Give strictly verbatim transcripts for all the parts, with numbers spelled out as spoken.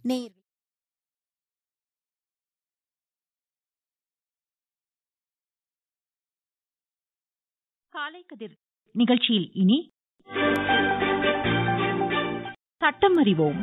நேர் காலை கதிர் நிகழ்ச்சியில் இனி சட்டம் அறிவோம்.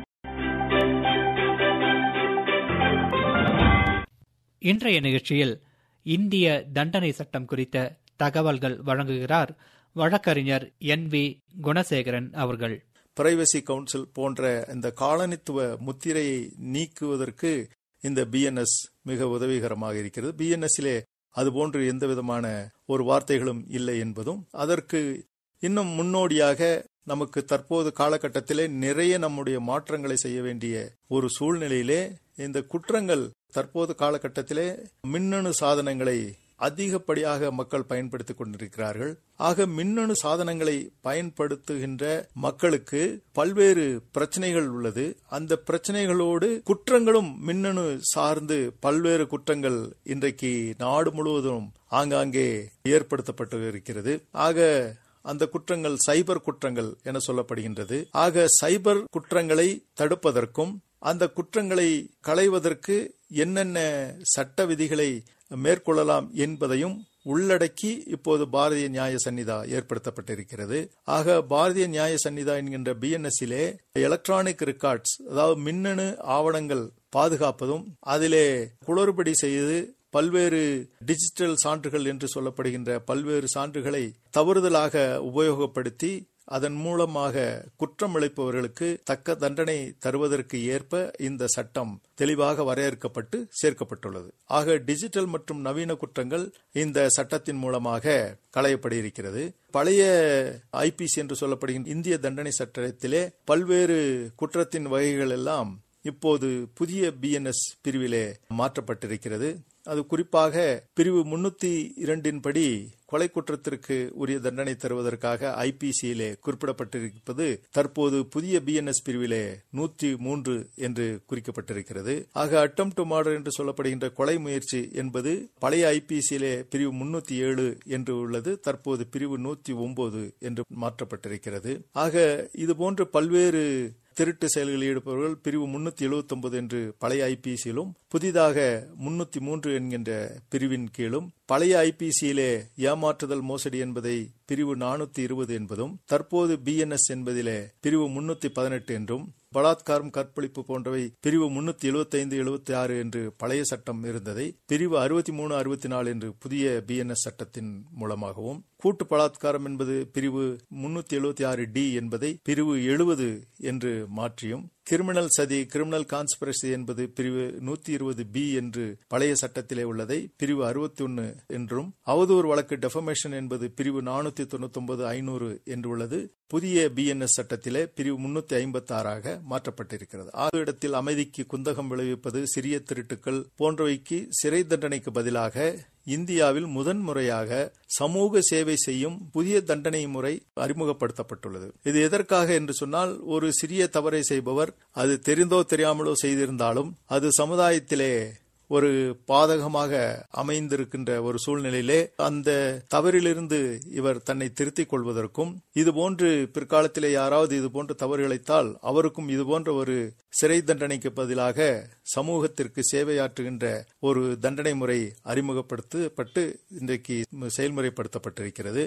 இன்றைய நிகழ்ச்சியில் இந்திய தண்டனை சட்டம் குறித்த தகவல்கள் வழங்குகிறார் வழக்கறிஞர் என் வி குணசேகரன் அவர்கள். பிரைவசி கவுன்சில் போன்ற இந்த காலனித்துவ முத்திரையை நீக்குவதற்கு இந்த பிஎன்எஸ் மிக உதவிகரமாக இருக்கிறது. பிஎன்எஸ்ஸிலே அதுபோன்று எந்த விதமான ஒரு வார்த்தைகளும் இல்லை என்பதும், அதற்கு இன்னும் முன்னோடியாக நமக்கு தற்போது காலகட்டத்திலே நிறைய நம்முடைய மாற்றங்களை செய்ய வேண்டிய ஒரு சூழ்நிலையிலே இந்த குற்றங்கள் தற்போது காலகட்டத்திலே மின்னணு சாதனங்களை அதிகப்படியாக மக்கள் பயன்படுத்திக் கொண்டிருக்கிறார்கள். ஆக மின்னணு சாதனங்களை பயன்படுத்துகின்ற மக்களுக்கு பல்வேறு பிரச்சனைகள் உள்ளது. அந்த பிரச்சனைகளோடு குற்றங்களும் மின்னணு சார்ந்து பல்வேறு குற்றங்கள் இன்றைக்கு நாடு முழுவதும் ஆங்காங்கே ஏற்படுத்தப்பட்டு இருக்கிறது. ஆக அந்த குற்றங்கள் சைபர் குற்றங்கள் என சொல்லப்படுகின்றது. ஆக சைபர் குற்றங்களை தடுப்பதற்கும் அந்த குற்றங்களை களைவதற்கு என்னென்ன சட்ட விதிகளை மேற்கொள்ளலாம் என்பதையும் உள்ளடக்கி இப்போது பாரதிய நியாய சந்நிதா ஏற்படுத்தப்பட்டிருக்கிறது. ஆக பாரதிய நியாய சந்நிதா என்கின்ற பிஎன்எஸ்ஸிலே எலக்ட்ரானிக் ரெக்கார்ட்ஸ், அதாவது மின்னணு ஆவணங்கள் பாதுகாப்பதும், அதிலே குளறுபடி செய்து பல்வேறு டிஜிட்டல் சான்றுகள் என்று சொல்லப்படுகின்ற பல்வேறு சான்றுகளை தவறுதலாக உபயோகப்படுத்தி அதன் மூலமாக குற்றம் இழைப்பவர்களுக்கு தக்க தண்டனை தருவதற்கு ஏற்ப இந்த சட்டம் தெளிவாக வரையறுக்கப்பட்டு சேர்க்கப்பட்டுள்ளது. ஆக டிஜிட்டல் மற்றும் நவீன குற்றங்கள் இந்த சட்டத்தின் மூலமாக களையப்பட்டிருக்கிறது. பழைய ஐபிசி என்று சொல்லப்படுகின்ற இந்திய தண்டனை சட்டத்திலே பல்வேறு குற்றத்தின் வகைகள் எல்லாம் இப்போது புதிய பிஎன்எஸ் பிரிவிலே மாற்றப்பட்டிருக்கிறது. அது குறிப்பாக பிரிவு முன்னூத்தி இரண்டின் படி கொலை குற்றத்திற்கு உரிய தண்டனை தருவதற்காக ஐபிசியிலே குறிப்பிடப்பட்டிருப்பது தற்போது புதிய பிஎன்எஸ் பிரிவிலே நூற்றி மூன்று என்று குறிக்கப்பட்டிருக்கிறது. ஆக அட்டம் டு மர்டர் என்று சொல்லப்படுகின்ற கொலை முயற்சி என்பது பழைய ஐபிசியிலே பிரிவு முன்னூத்தி ஏழு என்று உள்ளது, தற்போது பிரிவு நூத்தி ஒன்பது என்று மாற்றப்பட்டிருக்கிறது. ஆக இதுபோன்று பல்வேறு திருட்டு செயல்களில் ஈடுபவர்கள் பிரிவு முன்னூத்தி எழுபத்தி ஒன்பது என்று பழைய ஐபிசியிலும், புதிதாக முன்னூத்தி மூன்று என்கின்ற பிரிவின் கீழும், பழைய ஐபிசியிலே ஏமாற்றுதல் மோசடி என்பதை பிரிவு நானூத்தி இருபது என்பதும், தற்போது பிஎன்எஸ் என்பதிலே பிரிவு முன்னூத்தி பதினெட்டு என்றும், பலாத்காரம் கற்பழிப்பு போன்றவை பிரிவு முன்னூத்தி எழுபத்தி ஐந்து எழுபத்தி ஆறு என்று பழைய சட்டம் இருந்ததை பிரிவு அறுபத்தி மூணு அறுபத்தி நாலு என்று புதிய பிஎன்எஸ் சட்டத்தின் மூலமாகவும், கூட்டு பலாத்காரம் என்பது பிரிவு முன்னூத்தி எழுபத்தி ஆறு டி என்பதை பிரிவு எழுபது என்று மாற்றியும், கிரிமினல் சதி கிரிமினல் கான்ஸ்பிரசி என்பது பிரிவு நூத்தி இருபது பி என்று பழைய சட்டத்திலே உள்ளதை பிரிவு அறுபத்தி ஒன்னு என்றும், அவதூறு வழக்கு டெஃபமேஷன் என்பது பிரிவு நானூத்தி தொண்ணூத்தி ஒன்பது ஐநூறு என்று உள்ளது புதிய பிஎன்எஸ் சட்டத்திலே பிரிவு முன்னூத்தி ஐம்பத்தி ஆறாக மாற்றப்பட்டிருக்கிறது. ஆறு இடத்தில் அமைதிக்கு குந்தகம் விளைவிப்பது, சிறிய திருட்டுக்கள் போன்றவைக்கு சிறை தண்டனைக்கு பதிலாக இந்தியாவில் முதன்முறையாக சமூக சேவை செய்யும் புதிய தண்டனை முறை அறிமுகப்படுத்தப்பட்டுள்ளது. இது எதற்காக என்று சொன்னால், ஒரு சிறிய தவறை செய்பவர் அது தெரிந்தோ தெரியாமலோ செய்திருந்தாலும் அது சமுதாயத்திலே ஒரு பாதகமாக அமைந்திருக்கின்ற ஒரு சூழ்நிலையிலே அந்த தவறிலிருந்து இவர் தன்னை திருத்திக் கொள்வதற்கும், இதுபோன்று பிற்காலத்திலே யாராவது இதுபோன்ற தவறு இழைத்தால் அவருக்கும் இதுபோன்ற ஒரு சிறை தண்டனைக்கு பதிலாக சமூகத்திற்கு சேவையாற்றுகின்ற ஒரு தண்டனை முறை அறிமுகப்படுத்தப்பட்டு இன்றைக்கு செயல்முறைப்படுத்தப்பட்டிருக்கிறது.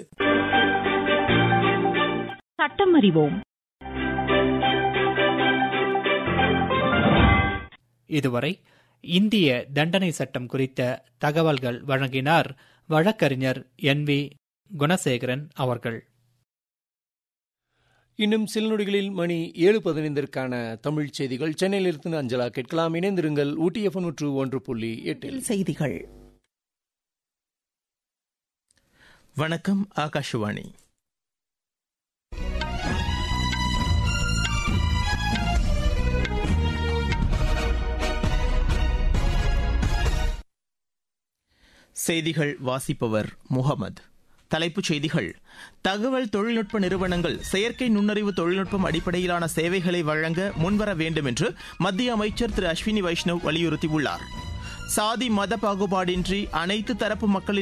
சட்டம் அறிவோம். இதுவரை இந்திய தண்டனை சட்டம் குறித்த தகவல்கள் வழங்கினார் வழக்கறிஞர் என் வி குணசேகரன் அவர்கள். இன்னும் சில நொடிகளில் மணி ஏழு பதினைந்திற்கான தமிழ் செய்திகள் சென்னையிலிருந்து அஞ்சலா கேட்கலாம். இணைந்திருங்கள். ஊட்டி எஃப் நூற்று ஒன்று புள்ளி எட்டில் செய்திகள். வணக்கம், ஆகாஷவாணி. செய்திகள் வாசிப்பவர் முகமது. தலைப்புச் செய்திகள். தகவல் தொழில்நுட்ப நிறுவனங்கள் செயற்கை நுண்ணறிவு தொழில்நுட்பம் அடிப்படையிலான சேவைகளை வழங்க முன்வர வேண்டும் என்று மத்திய அமைச்சர் திரு அஸ்வினி வைஷ்ணவ் வலியுறுத்தியுள்ளார். சாதி மத பாகுபாடின்றி அனைத்து தரப்பு மக்களின்